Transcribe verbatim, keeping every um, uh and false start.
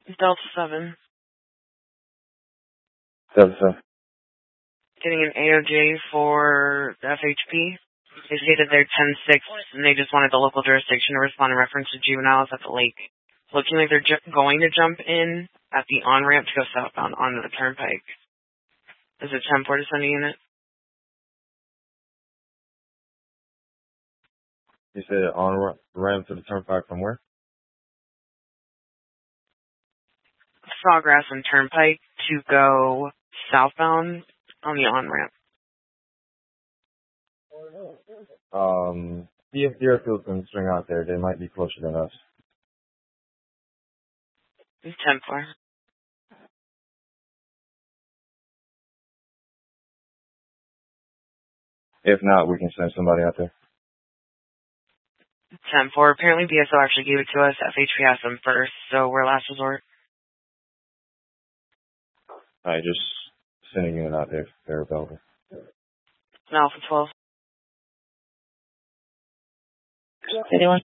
Delta seven. Delta seven. Getting an A O J for the F H P. They stated they're ten six, and they just wanted the local jurisdiction to respond in reference to juveniles at the lake. Looking like they're ju- going to jump in at the on-ramp to go southbound on the turnpike. Is it ten four to send a unit? You said on ramp to the turnpike from where? Sawgrass and Turnpike to go southbound on the on-ramp. Um, see if Deerfield can swing out there. They might be closer than us. ten four. If not, we can send somebody out there. ten four. Apparently B S O actually gave it to us. F H P asked them first, so we're last resort. Alright, just sending it out there if they're available. Alpha twelve. Anyone?